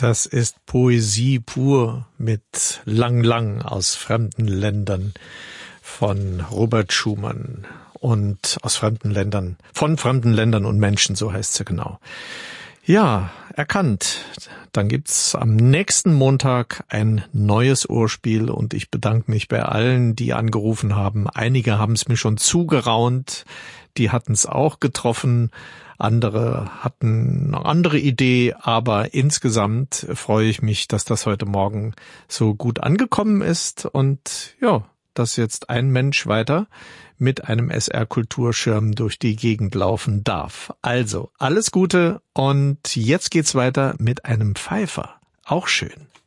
Das ist Poesie pur mit Lang Lang aus fremden Ländern von Robert Schumann und aus fremden Ländern, von fremden Ländern und Menschen, so heißt sie genau. Ja, erkannt. Dann gibt's am nächsten Montag ein neues Ohrspiel und ich bedanke mich bei allen, die angerufen haben. Einige haben es mir schon zugeraunt, die hatten es auch getroffen. Andere hatten eine andere Idee, aber insgesamt freue ich mich, dass das heute Morgen so gut angekommen ist und ja, dass jetzt ein Mensch weiter mit einem SR-Kulturschirm durch die Gegend laufen darf. Also, alles Gute und jetzt geht's weiter mit einem Pfeifer. Auch schön.